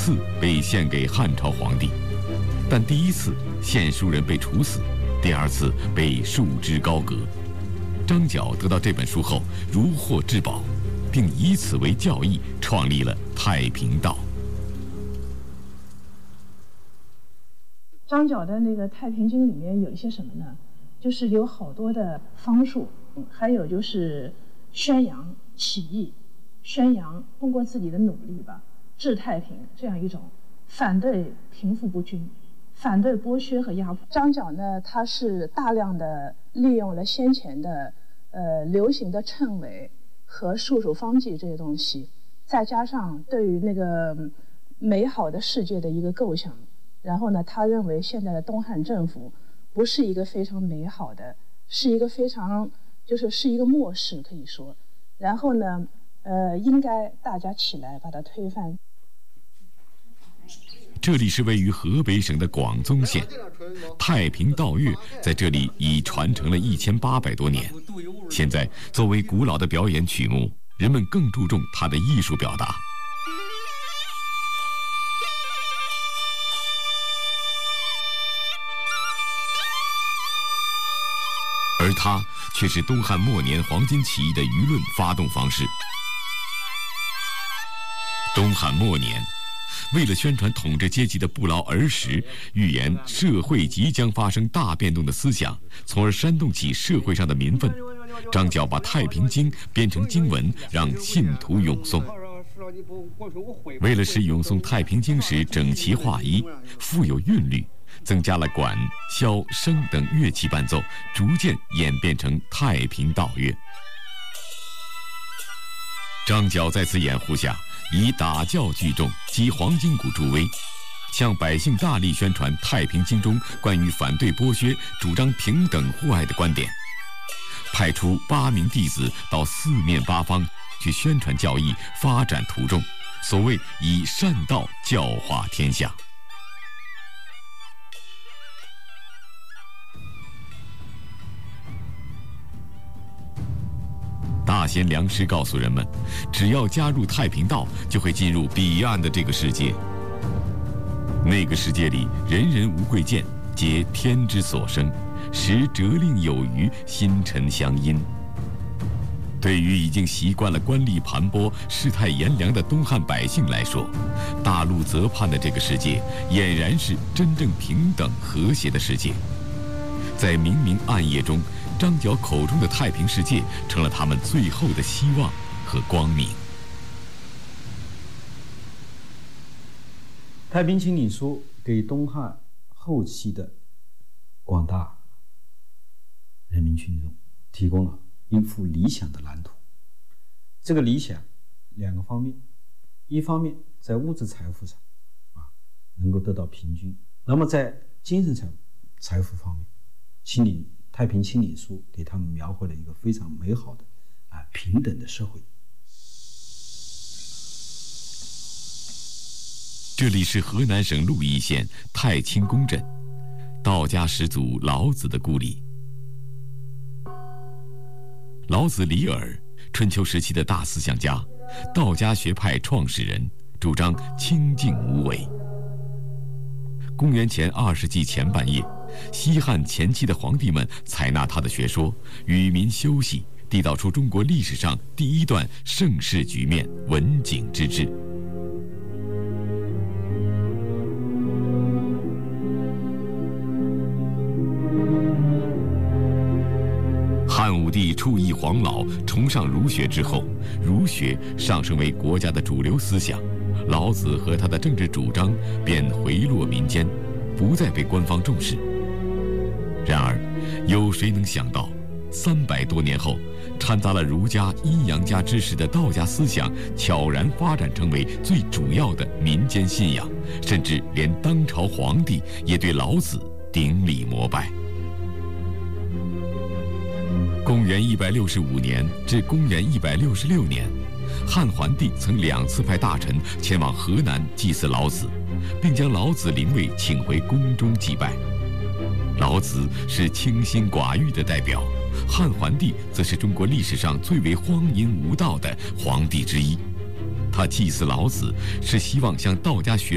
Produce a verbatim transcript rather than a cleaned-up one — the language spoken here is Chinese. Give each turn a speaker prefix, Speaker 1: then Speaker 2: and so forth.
Speaker 1: 次被献给汉朝皇帝，但第一次献书人被处死，第二次被束之高阁。张角得到这本书后如获至宝，并以此为教义，创立了太平道。
Speaker 2: 张角的那个《太平经》里面有一些什么呢？就是有好多的方术，还有就是宣扬起义，宣扬通过自己的努力吧，治太平这样一种反对贫富不均、反对剥削和压迫。张角呢，他是大量的利用了先前的呃流行的谶纬和术数方剂这些东西，再加上对于那个美好的世界的一个构想。然后呢，他认为现在的东汉政府不是一个非常美好的，是一个非常就是是一个末世可以说。然后呢，呃，应该大家起来把它推翻。
Speaker 1: 这里是位于河北省的广宗县，太平道乐在这里已传承了一千八百多年。现在作为古老的表演曲目，人们更注重它的艺术表达。而它却是东汉末年黄巾起义的舆论发动方式。东汉末年，为了宣传统治阶级的不劳而食，预言社会即将发生大变动的思想，从而煽动起社会上的民愤，张角把《太平经》编成经文，让信徒咏诵。为了使咏诵《太平经》时整齐划一、富有韵律，增加了管、箫、笙等乐器伴奏，逐渐演变成太平道乐。张角在此掩护下，以打教聚众，集黄金谷助威，向百姓大力宣传《太平经》中关于反对剥削、主张平等互爱的观点，派出八名弟子到四面八方去宣传教义，发展途众，所谓以善道教化天下。大仙良师告诉人们，只要加入太平道，就会进入彼岸的这个世界。那个世界里，人人无贵贱，皆天之所生，时责令有余，心臣相因。对于已经习惯了官吏盘剥、世态炎凉的东汉百姓来说，大陆泽畔的这个世界俨然是真正平等和谐的世界。在明明暗夜中，张角口中的太平世界成了他们最后的希望和光明。
Speaker 3: 太平清领书给东汉后期的广大人民群众提供了一幅理想的蓝图。这个理想两个方面，一方面在物质财富上啊能够得到平均，那么在精神财财富方面，清领太平清领书给他们描绘了一个非常美好的啊平等的社会。
Speaker 1: 这里是河南省鹿邑县太清宫镇，道家始祖老子的故里。老子李耳，春秋时期的大思想家，道家学派创始人，主张清静无为。公元前二世纪前半叶，西汉前期的皇帝们采纳他的学说，与民休息，缔造出中国历史上第一段盛世局面——文景之治。汉武帝初诣黄老，崇尚儒学之后，儒学上升为国家的主流思想，老子和他的政治主张便回落民间，不再被官方重视。然而，有谁能想到，三百多年后，掺杂了儒家、阴阳家知识的道家思想，悄然发展成为最主要的民间信仰，甚至连当朝皇帝也对老子顶礼膜拜。公元一百六十五年至公元一百六十六年，汉桓帝曾两次派大臣前往河南祭祀老子，并将老子灵位请回宫中祭拜。老子是清心寡欲的代表，汉桓帝则是中国历史上最为荒淫无道的皇帝之一。他祭祀老子，是希望向道家学